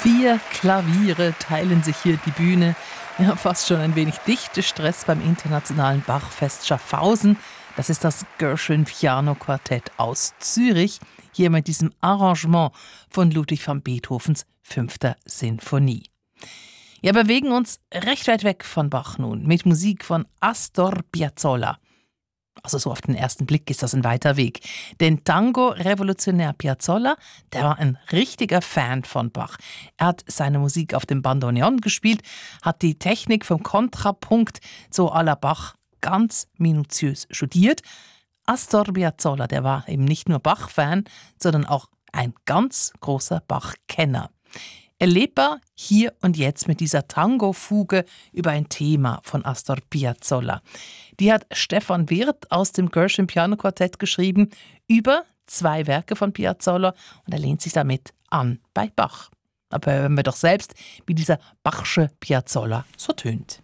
4 Klaviere teilen sich hier die Bühne. Ja, fast schon ein wenig Dichtestress beim Internationalen Bachfest Schaffhausen. Das ist das Gershwin Piano Quartett aus Zürich. Hier mit diesem Arrangement von Ludwig van Beethovens 5. Sinfonie. Ja, bewegen uns recht weit weg von Bach nun mit Musik von Astor Piazzolla. Also so auf den ersten Blick ist das ein weiter Weg. Denn Tango-Revolutionär Piazzolla, der war ein richtiger Fan von Bach. Er hat seine Musik auf dem Bandoneon gespielt, hat die Technik vom Kontrapunkt so à la Bach ganz minutiös studiert. Astor Piazzolla, der war eben nicht nur Bach-Fan, sondern auch ein ganz großer Bach-Kenner. Erlebbar hier und jetzt mit dieser Tango-Fuge über ein Thema von Astor Piazzolla. Die hat Stefan Wirth aus dem Gershwin Piano Quartett geschrieben über 2 Werke von Piazzolla und er lehnt sich damit an bei Bach. Aber hören wir doch selbst, wie dieser Bachsche Piazzolla so tönt.